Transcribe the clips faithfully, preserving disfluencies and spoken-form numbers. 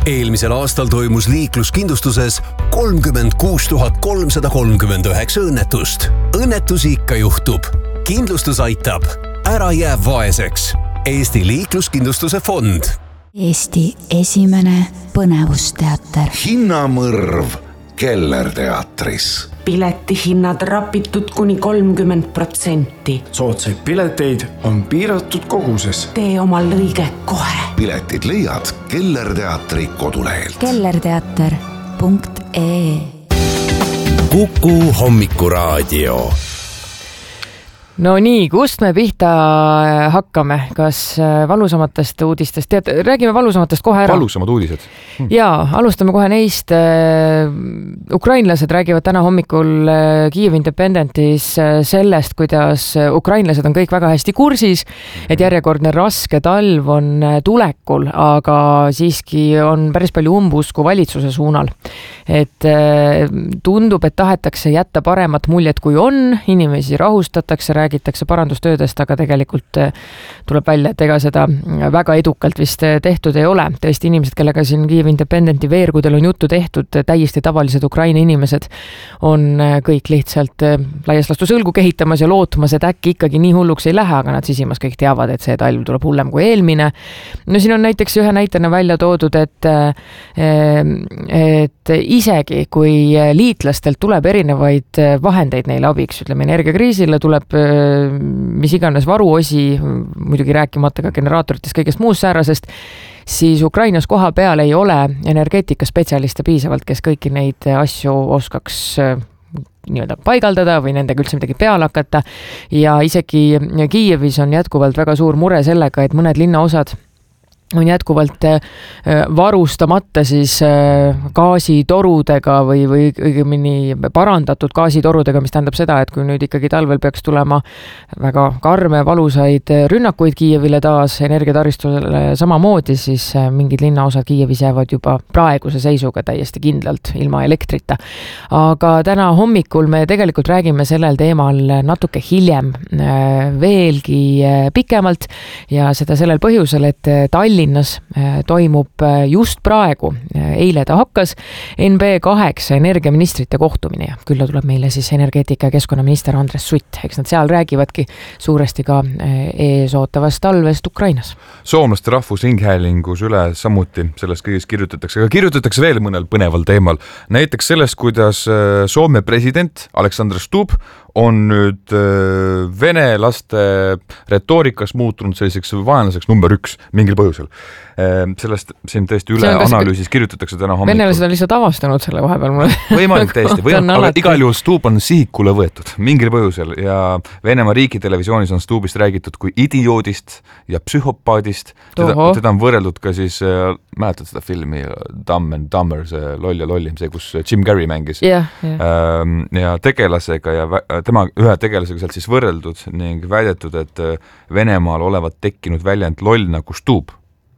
Eelmisel aastal toimus liikluskindlustuses kolmkümmend kuus tuhat kolmsada kolmkümmend üheksa õnnetust. Õnnetusi ikka juhtub. Kindlustus aitab. Ära jää vaeseks. Eesti liikluskindlustuse fond. Eesti esimene põnevusteater. Hinnamõrv Kellerteatris. Piletihinnad rapitud kuni kolmkümmend protsenti. Soodsaid pileteid on piiratud koguses. Tee omal lõige kohe. Piletid leiad Kellerteatri kodulehelt. kellerteater punkt ee Kuku hommikuraadio. No nii, kust me pihta hakkame? Kas valusamatest uudistest? Tead, räägime valusamatest kohe ära. Valusamad uudised. Hm. Jaa, alustame kohe neist. Ukrainlased räägivad täna hommikul Kiev Independentis sellest, kuidas ukrainlased on kõik väga hästi kursis, et järjekordne raske talv on tulekul, aga siiski on päris palju umbusku valitsuse suunal. Et tundub, et tahetakse jätta paremat muljet kui on, inimesi rahustatakse, räägitakse parandustöödest, aga tegelikult tuleb välja, et ega seda väga edukalt vist tehtud ei ole. Tõesti inimesed, kellega siin Kiev Independenti veergudel on juttu tehtud, täiesti tavalised Ukraina inimesed on kõik lihtsalt laias lastus õlgu kehitamas ja lootmas, et äkki ikkagi nii hulluks ei lähe, aga nad sisimas kõik teavad, et see talv tuleb hullem kui eelmine. No siin on näiteks ühe näitena välja toodud, et, et isegi kui liitlastelt tuleb erinevaid vahendeid neile abiks, ütleme energiakriisile tuleb mis iganes varuosi, muidugi rääkimata ka generaatorites kõigest muust säärasest, siis Ukrainas koha peal ei ole energeetikaspetsialiste piisavalt, kes kõiki neid asju oskaks nii-öelda paigaldada või nendega üldse midagi peale hakata. Ja isegi Kiievis on jätkuvalt väga suur mure sellega, et mõned linnaosad on jätkuvalt varustamata siis gaasitorudega või, või õigemini parandatud gaasitorudega, mis tähendab seda, et kui nüüd ikkagi talvel peaks tulema väga karme, valusaid rünnakuid Kiievile taas, energiataristusele samamoodi, siis mingid linnaosad Kiievis jäävad juba praeguse seisuga täiesti kindlalt ilma elektrita. Aga täna hommikul me tegelikult räägime sellel teemal natuke hiljem veelgi pikemalt ja seda sellel põhjusel, et Tallinnas toimub just praegu, eile ta hakkas N B kaheksa energiaministrite kohtumine ja külla tuleb meile siis energeetika- ja keskkonnaminister Andres Sutt. Eks nad seal räägivadki suuresti ka ees ootavast talvest Ukrainas. Soomlaste rahvusringhäälingus üle samuti sellest kõigest kirjutatakse, aga kirjutatakse veel mõnel põneval teemal. Näiteks sellest, kuidas Soome president Alexander Stubb on nüüd vene laste retoorikas muutunud selliseks vaenlaseks number üks mingil põhjusel. Sellest siin tõesti üle analüüsis kirjutatakse täna hommikul. Venelased on lihtsalt avastanud selle vahepeal mulle. Võimalik tõesti, võimalik, aga igal juhul Stubb on sihikule võetud mingil põhjusel ja Venemaa riigitelevisioonis on Stubbist räägitud kui idioodist ja psühhopaadist. Teda, teda on võrreldud ka siis, mäletad seda filmi Dumb and Dumber, see loll ja lollim, see, kus Jim Carrey mängis yeah, yeah. ja tegelasega ja tema ühe tegelasega sealt siis võrreldud ning väidetud, et Venemaal olevat tekkinud väljend loll nagu Stubb.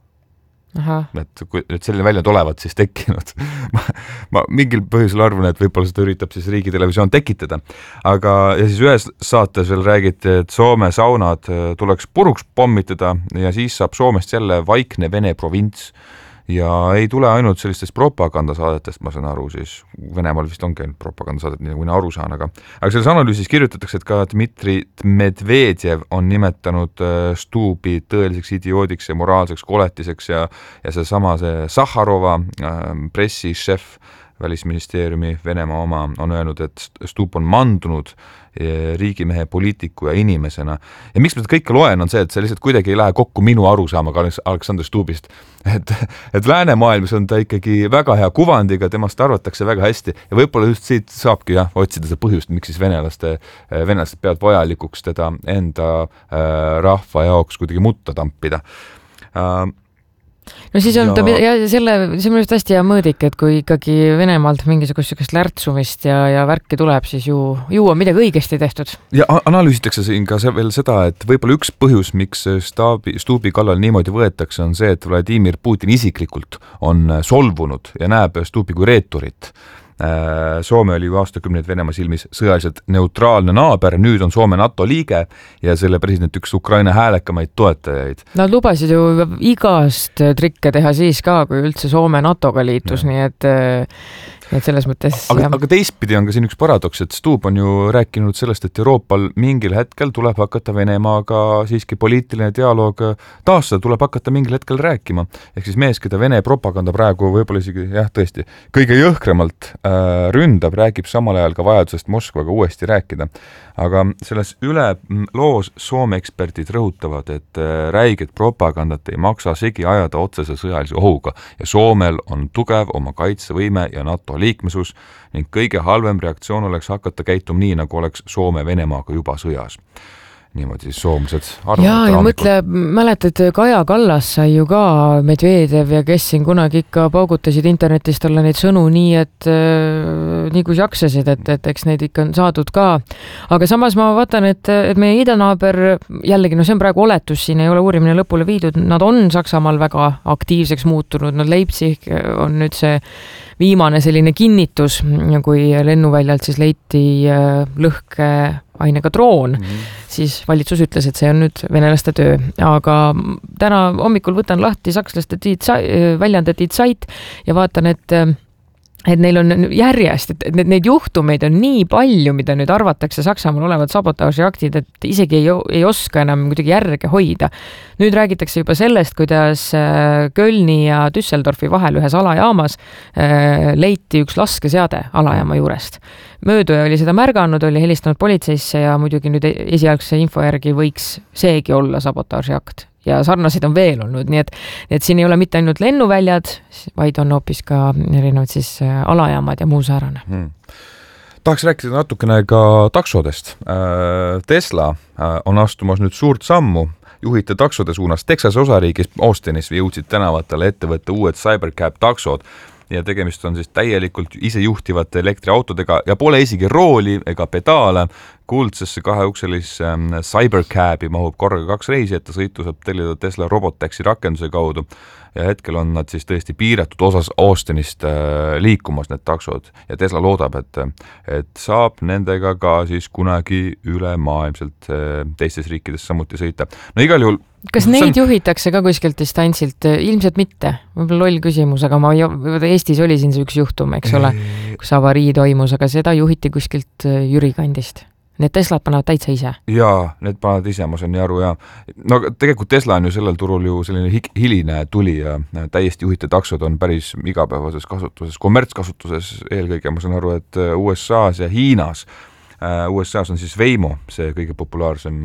Aha. Et, et selline väljend olevat siis tekkinud. ma, ma mingil põhjusel arvan, et võib-olla seda üritab siis riigitelevisioon tekitada. Aga ja siis ühes saates veel räägiti, et Soome saunad tuleks puruks pommitada ja siis saab Soomest jälle vaikne Vene provints. Ja ei tule ainult sellistest propagandasaadetest, ma saan aru, siis Venemaal vist ongi ainult propagandasaadet, nii nagu mina aru saan, aga, aga selles analüüsis kirjutatakse, et ka Dmitri Medvedjev on nimetanud Stubbi tõeliseks idioodiks ja moraalseks koletiseks ja, ja see sama see Sahharova pressišef Välisministeeriumi Venemaa oma on öelnud, et Stubb on mandunud riigimehe, poliitiku ja inimesena. Ja miks ma seda kõike loen, on see, et see lihtsalt kuidagi ei lähe kokku minu arusaamaga Alexander Stubbist. Et, et läänemaailmas on ta ikkagi väga hea kuvandiga, temast arvatakse väga hästi ja võib-olla just siit saabki jah, otsida see põhjust, miks siis venelaste, venelased peavad vajalikuks teda enda äh, rahva jaoks kuidagi mutta tampida. Äh, No siis on ja... ta, ja selle, see on just hästi hea mõõdik, et kui ikkagi Venemaalt mingisugust sükest lärtsumist ja, ja värki tuleb, siis ju, ju on midagi õigesti tehtud. Ja analüüsitakse siin ka veel seda, et võib-olla üks põhjus, miks Stubbi, Stubbi kallal niimoodi võetakse, on see, et Vladimir Putin isiklikult on solvunud ja näeb Stubbi kui reeturit. Soome oli ju aastakümneid Venemaa silmis sõjaliselt neutraalne naaber, nüüd on Soome NATO liige ja selle president üks Ukraina häälekamaid toetajaid. Nad lubasid ju igast trikke teha siis ka, kui üldse Soome NATOga liitus, ja. nii et et selles mõttes... Aga, aga teistpidi on ka siin üks paradoks, et Stubb on ju rääkinud sellest, et Euroopal mingil hetkel tuleb hakata Venemaaga siiski poliitiline dialoog taastada, tuleb hakata mingil hetkel rääkima. Ehk siis mees, keda Vene propaganda praegu võib-olla isegi, jah, tõesti, kõige jõhkremalt äh, ründab, räägib samal ajal ka vajadusest Moskvaga uuesti rääkida. Aga selles üle loos Soome eksperdid rõhutavad, et räiget propagandat ei maksa segi ajada otsese sõjalise ohuga ja Soomel on tugev oma kaitsevõime ja NATO liikmesus ning kõige halvem reaktsioon oleks hakata käituma nii, nagu oleks Soome Venemaaga juba sõjas. Niimoodi siis soomlased arvavad. Jaa, ja mõtle, mäletad, Kaja Kallas sai ju ka Medvedev ja kes siin kunagi ikka paugutasid internetist olla neid sõnu nii, et äh, nii kui jaksasid, et, et eks neid ikka on saadud ka. Aga samas ma vaatan, et, et meie idanaaber, jällegi, no see on praegu oletus, siin ei ole uurimine lõpule viidud, nad on Saksamaal väga aktiivseks muutunud, no Leipzig on nüüd see viimane selline kinnitus, kui lennuväljalt siis leiti lõhke ainega droon, mm-hmm. siis valitsus ütles, et see on nüüd venelaste töö. Aga täna hommikul võtan lahti sakslaste väljande Die Zeit ja vaatan, et et neil on järjest, et neid juhtumeid on nii palju, mida nüüd arvatakse Saksamaal olevad sabotaažiaktid, et isegi ei, ei oska enam kuidagi järge hoida. Nüüd räägitakse juba sellest, kuidas Kölni ja Düsseldorfi vahel ühes alajaamas leiti üks laskeseade alajaama juurest. Mööduja oli seda märganud, oli helistanud politseisse ja muidugi nüüd esialgse info järgi võiks seegi olla sabotaažiakt. Ja sarnasid on veel olnud, nii et, et siin ei ole mitte ainult lennuväljad, vaid on hoopis ka erinevad siis alajaamad ja muu säärane. Hmm. Tahaks rääkida natukene ka taksodest. Tesla on astumas nüüd suurt sammu juhite taksode suunas. Texase osariigis Austinis jõudsid tänavatele ettevõtte uued Cybercab taksod ja tegemist on siis täielikult isejuhtivate elektriautodega ja pole isegi rooli ega pedaale. Kuldsesse kaheukselisse Cybercabi mahub korraga kaks reisijat ja sõitu saab tellida Tesla robottaxi rakenduse kaudu ja hetkel on nad siis tõesti piiratud osas Austinist liikumas need taksod ja Tesla loodab, et, et saab nendega ka siis kunagi ülemaailmselt teistes riikides samuti sõita. No igal juhul kas neid on... juhitakse ka kuskilt distantsilt? Ilmselt mitte. Võib-olla loll küsimus, aga ma Eestis oli siin see üks juhtum, eks ole, kus avarii toimus, aga seda juhiti kuskilt Jüri kandist. Need Teslad panevad täitsa ise. Jaa, need panevad ise, ma saan nii aru. Ja. No tegelikult Tesla on ju sellel turul ju selline hiline tuli ja täiesti juhite taksod on päris igapäevases kasutuses, kommertskasutuses eelkõige, ma saan aru, et U S A-s ja Hiinas. U S A-s on siis Waymo, see kõige populaarsem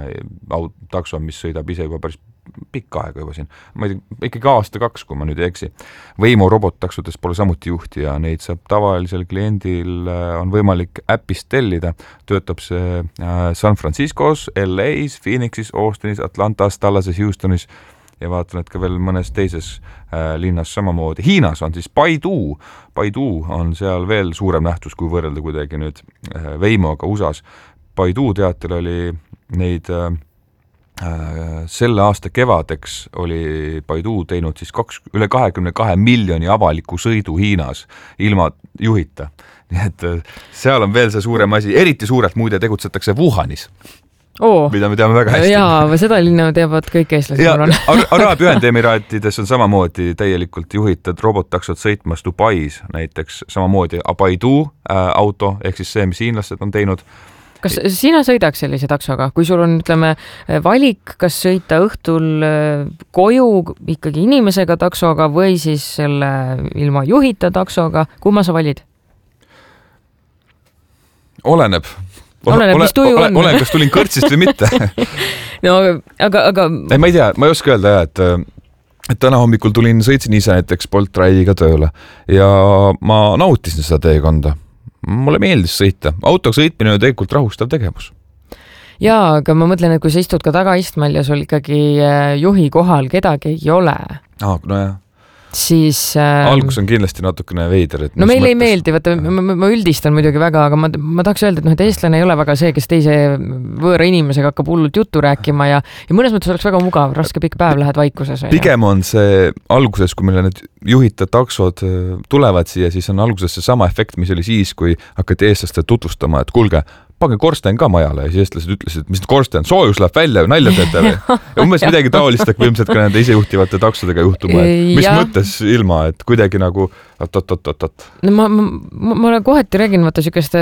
takso, mis sõidab ise juba päris pikka aega juba siin. Ma ei tea, ikkagi aasta kaks, kui ma nüüd ei eksi. Waymo robottaksodes pole samuti juhti ja neid saab tavalisel kliendil on võimalik äppist tellida. Töötab see San Franciscos, L A's, Phoenixis, Austinis, Atlantas, Dallases, Houstonis ja vaatan, et ka veel mõnes teises äh, linnas samamoodi. Hiinas on siis Baidu. Baidu on seal veel suurem nähtus, kui võrrelda kuidagi nüüd äh, Waymoga U S A-s. Baidu teatel oli neid äh, selle aasta kevadeks oli Baidu teinud siis kaks, üle kahekümne kahe miljoni avaliku sõidu Hiinas ilma juhita. Nii et seal on veel see suurem asi. Eriti suurelt muide tegutsetakse Wuhanis. Oo. Mida me teame väga hästi. Jaa, seda linna teavad kõik eestlased. Ja, Araabia Ühendemiraatides on samamoodi täielikult juhitud robottaksod sõitmas Dubais, näiteks samamoodi Baidu äh, auto, ehk siis see, mis hiinlased on teinud. Kas sina sõidaks sellise taksoga, kui sul on, ütleme, valik, kas sõita õhtul koju ikkagi inimesega taksoga või siis selle ilma juhita taksoga, kumma sa valid? Oleneb. Oleneb, mis tuju on. Olen, kas tulin kõrtsist või mitte. No, aga, aga... Ei, ma ei tea, ma ei oska öelda, et, et täna hommikul tulin, sõitsin ise näiteks Bolt Ride'iga tööle ja ma nautisin seda teekonda. Mulle meeldis sõita. Autoga sõitmine on tegelikult rahustav tegevus. Jaa, aga ma mõtlen, et kui sa istud ka tagaistmel ja sul ikkagi juhi kohal kedagi ei ole. Ah, no jah. siis äh, algus on kindlasti natukene veider. No meil ei meeldi, vaata, ma, ma üldistan muidugi väga, aga ma, ma tahaks öelda, et noh, et eestlane ei ole väga see, kes teise võõra inimesega hakkab hullult juttu rääkima ja, ja mõnes mõttes oleks väga mugav, raske pikk päev lähed vaikuses. Pigem on see alguses, kui meil need juhita taksod tulevad siia, siis on alguses see sama efekt, mis oli siis, kui hakati eestlaste tutvustama, et kuulge, pange korsten ka majale ja siis eestlased ütlesid, et mis korsten, soojus läheb välja või nalja teete või? Ja umbes midagi taolist, et ilmselt ka nende isejuhtivate taksodega juhtuma, et mis ja. mõttes ilma, et kuidagi nagu oot-oot-oot-oot. No ma, ma, ma, ma kohati räägin, vaata sükeste,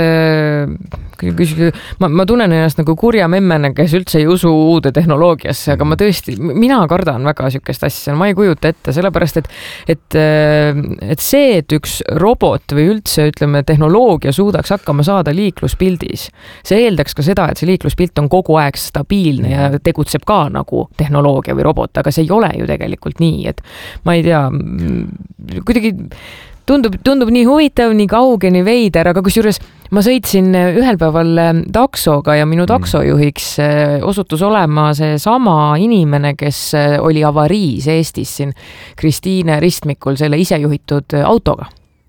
ma, ma tunnen ennast nagu kurja memmene, kes üldse ei usu uude tehnoloogiasse, aga ma tõesti, mina kardan väga sükest asja, ma ei kujuta ette, sellepärast, et, et, et see, et üks robot või üldse, ütleme, tehnoloogia suudaks hakkama saada liikluspildis, see eeldaks ka seda, et see liikluspilt on kogu aeg stabiilne ja tegutseb ka nagu tehnoloogia või robot, aga see ei ole ju tegelikult nii, et ma ei tea, kuidagi tundub, tundub nii huvitav, nii kauge, nii veider, aga kusjuures ma sõitsin ühel päeval taksoga ja minu taksojuhiks osutus olema see sama inimene, kes oli avariis Eestis siin Kristiine ristmikul selle isejuhitud autoga.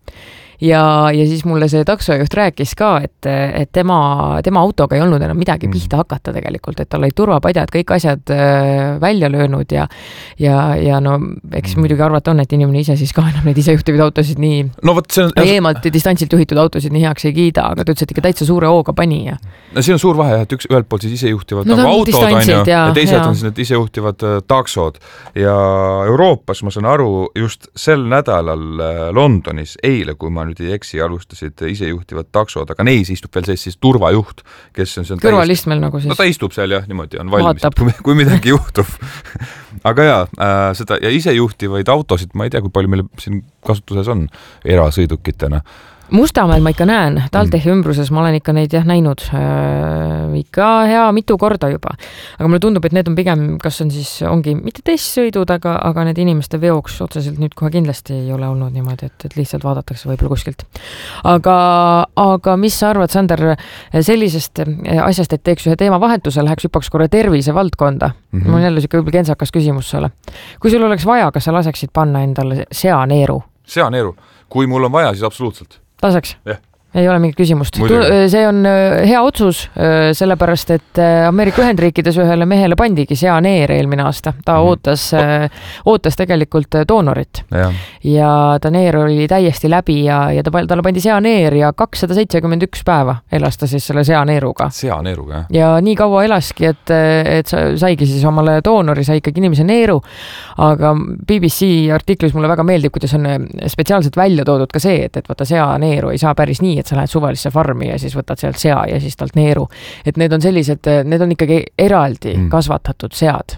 Ja, ja siis mulle see taksojuht rääkis ka, et, et tema, tema autoga ei olnud enam midagi pihta hakata tegelikult, et tal olid turvapadjad, kõik asjad välja löönud ja, ja, ja no eks muidugi arvata on, et inimene ise siis ka enam neid isejuhtivaid autosid nii no, võt, see on, eemalt ja distantsilt juhitud autosid nii heaks ei kiida, aga ta ütles, et ikka täitsa suure hooga pani. Ja. No siin on suur vahe, et üks ühelt poolt siis isejuhtivad no, nagu autod on ju, ja, ja teised ja. on siis need isejuhtivad taksod ja Euroopas ma saan aru just sel nädalal Londonis eile, kui ma nüüd ei eksi, alustasid isejuhtivad taksod, aga neis istub veel see siis turvajuht, kes on see on kõrvalistmel nagu siis. No ta istub seal jah, niimoodi on valmis, kui, kui midagi juhtub. Aga jaa, äh, seda ja isejuhtivaid autosid, ma ei tea, kui palju meil siin kasutuses on erasõidukitena. Mustamäel ma ikka näen, Taltehi ümbruses ma olen ikka neid jah näinud äh, ikka hea mitu korda juba. Aga mulle tundub, et need on pigem, kas on siis, ongi mitte testsõidud, aga, aga need inimeste veoks otseselt nüüd kohe kindlasti ei ole olnud niimoodi, et, et lihtsalt vaadatakse võib-olla kuskilt. Aga, aga mis sa arvad, Sander, sellisest asjast, et teeks ühe teema vahetuse, läheks hüppaks korra tervise valdkonda. Mm-hmm. Mul on jälle siuke võib-olla kentsakas küsimus sulle. Kui sul oleks vaja, kas sa laseksid panna endale seaneeru? Seaneeru. Kui mul on vaja, siis absoluutselt. Laseks? Yeah. Ei ole mingit küsimust. Muidugi. See on hea otsus, sellepärast, et Ameerika Ühendriikides ühele mehele pandigi seaneer eelmine aasta. Ta mm. ootas, ootas tegelikult doonorit. Ja. ja ta neer oli täiesti läbi ja, ja ta, talle pandi seaneer ja kakssada seitsekümmend üks päeva elas ta siis selle seaneeruga. Seaneeruga, jah. Ja nii kaua elaski, et, et saigi siis omale doonori, sai ikkagi inimese neeru. Aga B B C artiklis mulle väga meeldib, kuidas on spetsiaalselt välja toodud ka see, et, et vaata seaneeru ei saa päris nii, et sa lähed suvalisse farmi ja siis võtad sealt sea ja siis talt neeru. Et need on sellised, need on ikkagi eraldi mm. kasvatatud sead.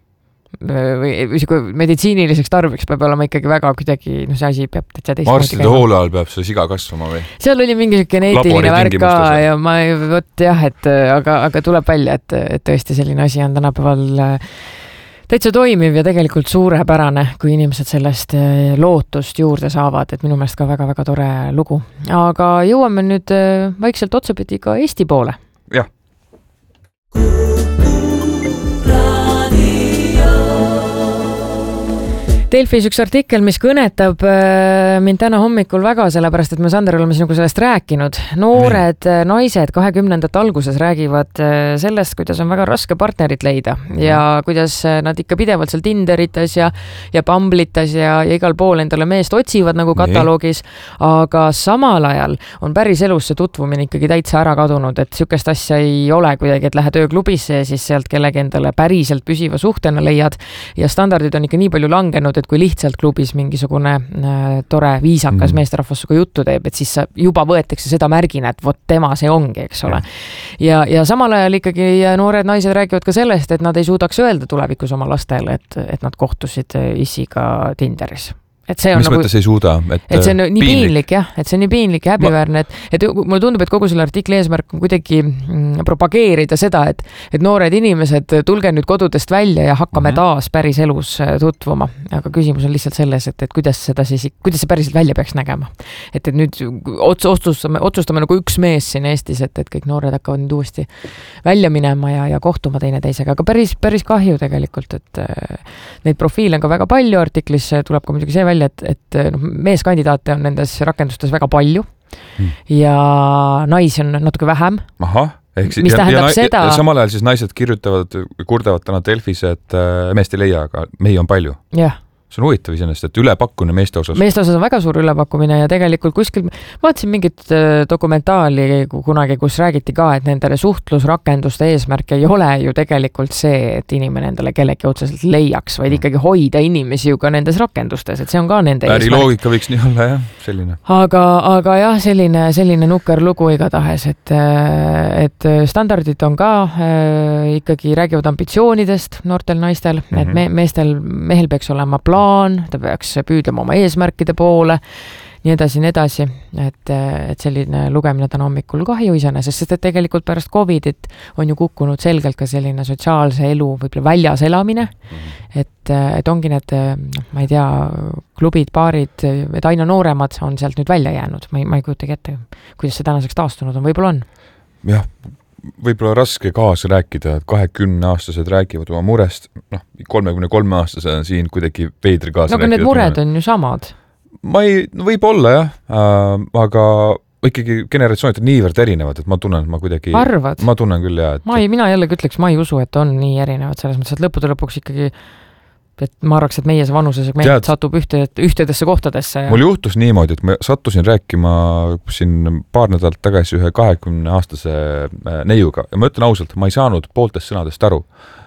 Või meditsiiniliseks tarbiks peab olema ikkagi väga kuidagi, no see asi peab täitsa teist. Arstide hoole all peab see siga kasvama või? Seal oli mingi geneetiline värk ka ja ma võt jah, et aga, aga tuleb välja, et, et tõesti selline asi on tänapäeval täitsa toimiv ja tegelikult suurepärane, kui inimesed sellest lootust juurde saavad, et minu meelest ka väga-väga tore lugu. Aga jõuame nüüd vaikselt otsapidi ka Eesti poole. Jah. Delfis üks artikkel, mis kõnetab mind täna hommikul väga, sellepärast, et me Sander oleme sinuga sellest rääkinud. Noored nee. naised kahekümnendat alguses räägivad sellest, kuidas on väga raske partnerit leida ja kuidas nad ikka pidevalt seal Tinderitas ja, ja Pamblitas ja, ja igal pool endale meest otsivad nagu kataloogis, nee. aga samal ajal on päris elus see tutvumine ikkagi täitsa ära kadunud, et sükest asja ei ole kuidagi, et lähed ööklubisse ja siis sealt kellegi endale päriselt püsiva suhtena leiad ja standardid on ikka nii palju langenud, et kui lihtsalt klubis mingisugune äh, tore viisakas mm. meesterahvas suga juttu teeb, et siis sa juba võetakse seda märgina, et vot tema see ongi, eks ole. Ja, ja samal ajal ikkagi noored naised räägivad ka sellest, et nad ei suudaks öelda tulevikus oma lastele, et, et nad kohtusid issiga Tinderis. Et see on mis nagu, mõttes ei suuda? Et, et see on nii piinlik, piinlik jah, et see on nii piinlik ja häbiväärne, et, et mulle tundub, et kogu selle artikli eesmärk on kuidagi mm, propageerida seda, et, et noored inimesed tulge nüüd kodudest välja ja hakkame mm-hmm. taas päris elus tutvuma. Aga küsimus on lihtsalt selles, et, et kuidas seda siis, kuidas see päriselt välja peaks nägema. Et, et nüüd otsustame, otsustame nagu üks mees siin Eestis, et, et kõik noored hakkavad nüüd uuesti välja minema ja, ja kohtuma teine teisega, aga päris, päris kahju tegelikult, et neid profiile on ka väga palju, artiklis tuleb ka muidugi see välja, välja, et, et noh, meeskandidaate on nendes rakendustes väga palju hmm. ja naisi on natuke vähem. Ahah. Ehk, mis ja, tähendab ja, seda... Ja samal ajal siis naised kirjutavad, kurdavad täna Delfis, et meest ei leia, aga mehi on palju. Jah. See on huvitav iseenesest, et ülepakkumine meeste osas. Meeste osas on väga suur ülepakkumine ja tegelikult kuskil, vaatasin mingit dokumentaali kunagi, kus räägiti ka, et nende suhtlusrakenduste eesmärk ei ole ju tegelikult see, et inimene endale kellegi otseselt leiaks, vaid ikkagi hoida inimesi ju ka nendes rakendustes, et see on ka nende Äri eesmärk. Loogika võiks nii olla, jah, selline. Aga, aga jah, selline, selline nukker lugu igatahes, et, et standardid on ka äh, ikkagi räägivad ambitsioonidest noortel naistel, mm-hmm. et me, meestel, mehel peaks olema plaan, ta peaks püüdlema oma eesmärkide poole, nii edasi, nii edasi, et, et selline lugemine täna hommikul kahju iseenesest, sest et tegelikult pärast Covidit on ju kukkunud selgelt ka selline sotsiaalse elu võib-olla väljas elamine, et, et ongi need, ma ei tea, klubid, baarid, et aina nooremad on sealt nüüd välja jäänud, ma ei, ma ei kujutagi ette, kuidas see tänaseks taastunud on, võib-olla on. Jah, võib-olla raske kaasa rääkida, et kahekümne aastased räägivad oma murest, noh, kolmekümne kolme aastase on siin kuidagi veidri kaasa no, rääkida. No aga need mured on ju samad. Ma ei, no võib olla jah, äh, aga ikkagi generatsioonid on niivõrd erinevad, et ma tunnen, et ma kuidagi... Arvad? Ma tunnen küll, jah. Et... Ma ei, mina jällegi ütleks, ma ei usu, et on nii erinevad selles mõttes, et lõppude lõpuks ikkagi et ma arvaks, et meie see vanuse segment Tead, satub ühte, ühtedesse kohtadesse. Ja... Mul juhtus niimoodi, et ma sattusin rääkima siin paar nädalat tagasi ühe kahekümne aastase neiuga ja ma ütlen ausalt, ma ei saanud pooltest sõnadest aru.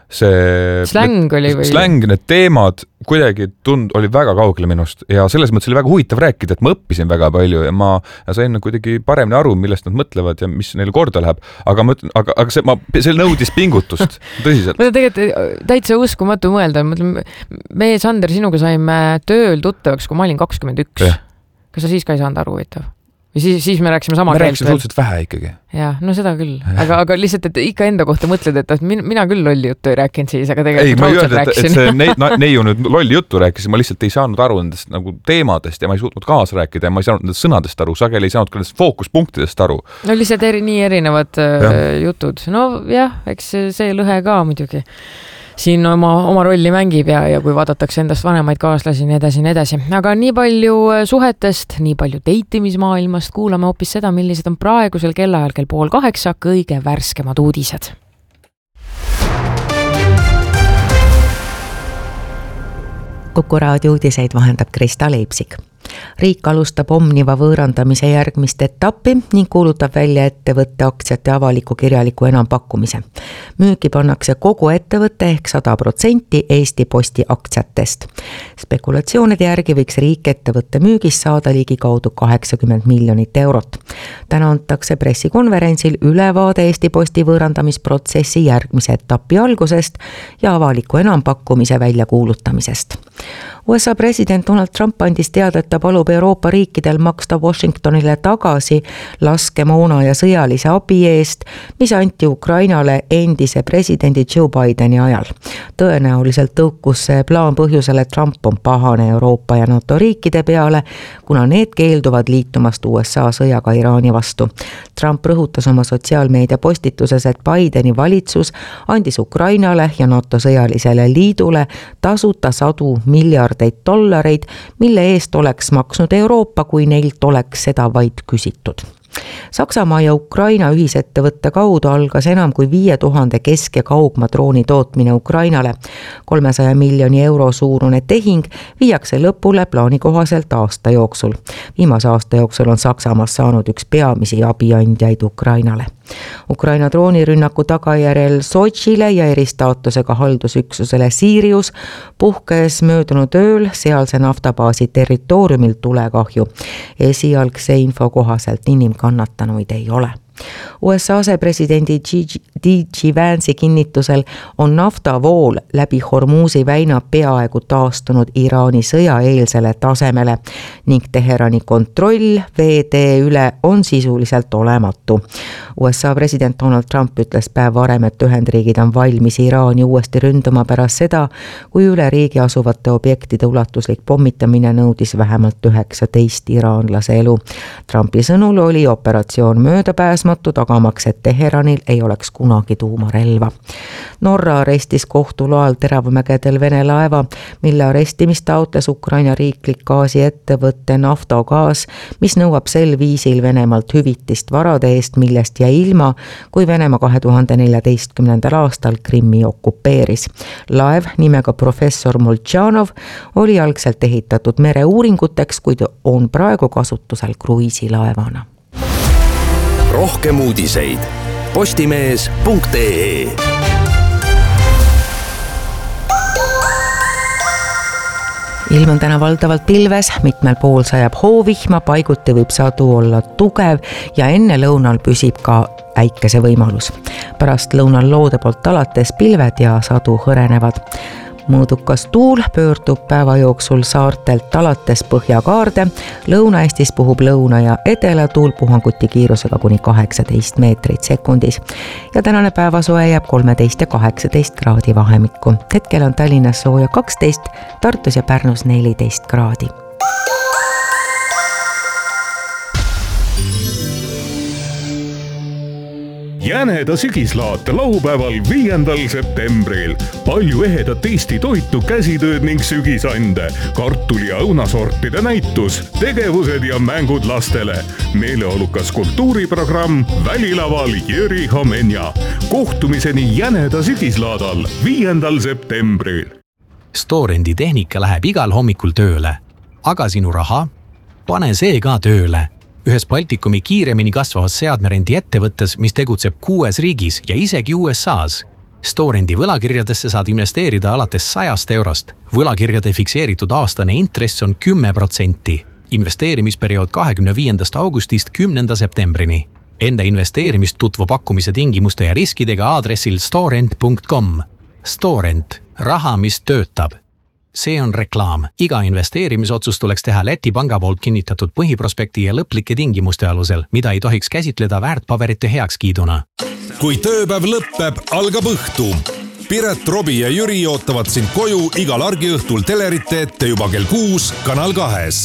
See släng oli või? Släng, need teemad kuidagi tund, oli väga kaugele minust ja selles mõttes oli väga huvitav rääkida, et ma õppisin väga palju ja ma ja sain kuidagi paremini aru, millest nad mõtlevad ja mis neile korda läheb, aga ma ütlen, aga, aga see, ma, see nõudis pingutust tõsiselt. Ma tegelikult täitsa uskumatu mõelda, mõtlen, meie Sander sinuga saime tööl tuttavaks, kui ma olin kakskümmend üks. Kas sa siis ka ei saanud aru, huvitav? Ja siis, siis me rääksime sama keelt. Me rääksime suhteliselt vähe ikkagi. Jaa, no seda küll. Aga, aga lihtsalt, et ikka enda kohta mõtled, et mina, mina küll lolli juttu ei rääkinud siis, aga tegelikult ei, ma ei öelnud, et, et see ne, neiu nüüd lolli juttu rääkis, ma lihtsalt ei saanud aru nendest nagu teemadest ja ma ei suutnud kaasa rääkida ja ma ei saanud nendest sõnadest aru, sageli ei saanud ka nendest fookuspunktidest aru. No lihtsalt eri, nii erinevad ja. jutud. No jah, eks see lõhe ka muidugi siin oma, oma rolli mängib ja, ja kui vaadatakse endast vanemaid kaaslasi, nii edasi, nii edasi. Aga nii palju suhetest, nii palju deitimismaailmast, kuulame hoopis seda, millised on praegusel kellaajal kell pool kaheksa kõige värskemad uudised. Kuku raadio uudiseid vahendab Krista Leipsik. Riik alustab Omniva võõrandamise järgmist etappi ning kuulutab välja ettevõtte aktsiate avaliku kirjaliku enampakkumise. Müüki pannakse kogu ettevõtte ehk sada protsenti Eesti Posti aktsiatest. Spekulatsioonide järgi võiks riik ettevõtte müügist saada ligi kaudu kaheksakümmend miljonit eurot. Täna antakse pressikonverentsil ülevaade Eesti Posti võõrandamisprotsessi järgmise etapi algusest ja avaliku enampakkumise väljakuulutamisest. U S A president Donald Trump andis teada, et ta palub Euroopa riikidel maksta Washingtonile tagasi laskemoona ja sõjalise abi eest, mis anti Ukrainale endise presidendi Joe Bideni ajal. Tõenäoliselt tõukus see plaan põhjusel, et Trump on pahane Euroopa ja NATO riikide peale, kuna need keelduvad liitumast U S A sõjaga Iraani vastu. Trump rõhutas oma sotsiaalmeedia postituses, et Bideni valitsus andis Ukrainale ja NATO sõjalisele liidule tasuta sadu miljardeid dollareid, mille eest oleks maksnud Euroopa, kui neilt oleks seda vaid küsitud. Saksamaa ja Ukraina ühisettevõtte kaudu algas enam kui viie tuhande kesk- ja kaugmadrooni tootmine Ukrainale. kolmesaja miljoni euro suurune tehing viiakse lõpule plaani kohaselt aasta jooksul. Viimase aasta jooksul on Saksamaast saanud üks peamisi abiandjaid Ukrainale. Ukraina droonirünnaku tagajärjel Sotšile ja eristaatusega haldusüksusele Sirius puhkes möödunud ööl sealse naftabaasi territooriumil tulekahju. Esialgse info kohaselt inimkannatanuid ei ole. U S A asepresidendi D G Vance'i kinnitusel on naftavool läbi Hormuzi väina peaaegu taastunud Iraani sõjaeelsele tasemele ning Teherani kontroll veetee üle on sisuliselt olematu. U S A president Donald Trump ütles päev varem, et Ühendriigid on valmis Iraani uuesti ründama pärast seda, kui üle riigi asuvate objektide ulatuslik pommitamine nõudis vähemalt üheksateist iraanlase elu. Trumpi sõnul oli operatsioon möödapääsmatu vältimatu, tagamaks, et Teheranil ei oleks kunagi tuumarelva. Norra arestis kohtu loal Teravmägedel Vene laeva, mille arestimist taotles Ukraina riiklik gaasiettevõtte Naftogaas, mis nõuab sel viisil Venemaalt hüvitist varade eest, millest jäi ilma, kui Venemaa kahe tuhande neljateistkümnendal aastal Krimmi okupeeris. Laev nimega professor Moltšanov oli algselt ehitatud mereuuringuteks, kuid on praegu kasutusel kruiisilaevana. Rohkem uudiseid postimees punkt ee. Ilm on täna valdavalt pilves, mitmel pool sajab hoovihma, paiguti võib sadu olla tugev ja enne lõunal püsib ka äikese võimalus. Pärast lõunal loode poolt alates pilved ja sadu hõrenevad. Mõõdukas tuul pöördub päeva jooksul saartelt alates Põhjakaarde, Lõuna-Eestis puhub lõuna ja edela tuul puhanguti kiirusega kuni kaheksateist meetrit sekundis. Ja tänane päevasoe jääb kolmteist ja kaheksateist kraadi vahemikku. Hetkel on Tallinnas sooja kaksteist, Tartus ja Pärnus neliteist kraadi. Jäneda sügislaat laupäeval viiendal septembril. Palju ehedat Eesti toitu, käsitööd ning sügisande, kartuli ja õunasortide näitus, tegevused ja mängud lastele. Meeleolukas kultuuriprogramm Välilaval Jüri Homenja. Kohtumiseni Jäneda sügislaadal viiendal septembril. Storendi tehnika läheb igal hommikul tööle. Aga sinu raha? Pane see ka tööle. Ühes Baltikumi kiiremini kasvavas seadmerendi ettevõttes, mis tegutseb kuues riigis ja isegi U S A's. Storendi võlakirjadesse saad investeerida alates sajast eurost. Võlakirjade fikseeritud aastane intress on kümme protsenti. Investeerimisperiood kahekümne viiendast augustist kümnenda septembrini. Enda investeerimist tutvu pakkumise tingimuste ja riskidega aadressil storent punkt com. Storent. Raha, mis töötab. See on reklaam. Iga investeerimisotsus tuleks teha Läti panga poolt kinnitatud põhiprospekti ja lõplike tingimuste alusel, mida ei tohiks käsitleda väärtpaberite heakskiiduna. Kui tööpäev lõppeb, algab õhtu. Piret, Robi ja Jüri ootavad sind koju igal argiõhtul telerite ette juba kell kuus Kanal kahes.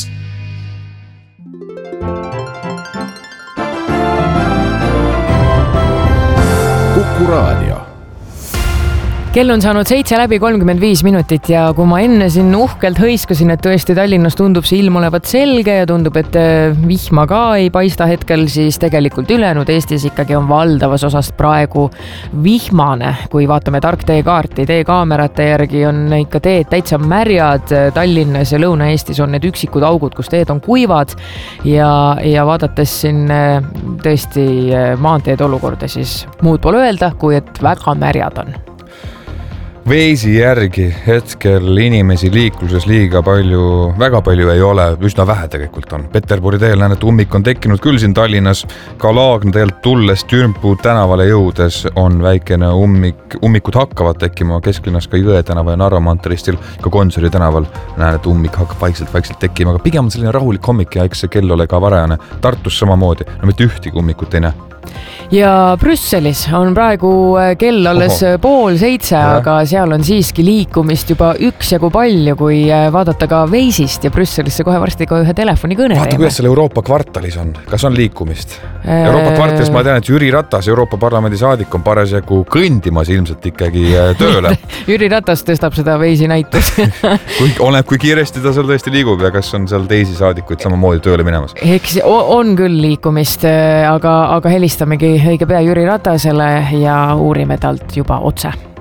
Kuku Raadio. Kell on saanud seitse läbi kolmkümmend viis minutit ja kui ma enne siin uhkelt hõiskasin, et tõesti Tallinnas tundub see ilm olevat selge ja tundub, et vihma ka ei paista hetkel, siis tegelikult ülejäänud Eestis ikkagi on valdavas osast praegu vihmane. Kui vaatame tark teekaarti, teekaamerate järgi on ikka teed täitsa märjad. Tallinnas ja Lõuna-Eestis on need üksikud augud, kus teed on kuivad ja, ja vaadates siin tõesti maanteed olukorda, siis muud pole öelda, kui et väga märjad on. Veisi järgi hetkel inimesi liikluses liiga palju, väga palju ei ole, üsna vähe tegelikult on. Peterburi teel näen, et ummik on tekkinud küll siin Tallinnas, ka Laagna teelt tulles Türmpu tänavale jõudes on väikene ummik, ummikud hakkavad tekkima kesklinnas ka Jõe tänava ja Narva maanteeristil, ka Gonsiori tänaval näen, et ummik hakkab vaikselt-vaikselt tekkima, aga pigem on selline rahulik hommik ja eks see kell ole ka varajane. Tartus samamoodi, no mitte ühtegi ummikut ei näe. Ja Brüsselis on praegu kell alles Oho. pool seitse, ja. Aga seal on siiski liikumist juba üks jagu palju, kui vaadata ka Veisist ja Brüsselisse kohe varsti ka ühe telefonikõne. Vaata, kuidas seal Euroopa kvartalis on. Kas on liikumist? Euroopa kvartalis ma tean, et Jüri Ratas, Euroopa Parlamendi saadik, on parasjagu kõndimas ilmselt ikkagi tööle. Jüri Ratas tõstab seda Veisi näitus. kui, oleneb, kui kiiresti ta seal tõesti liigub ja kas on seal teisi saadikuid samamoodi tööle minemas. Eks on küll liikumist, aga, aga helistamegi õige pea Jüri Ratasele ja uurime talt juba otse.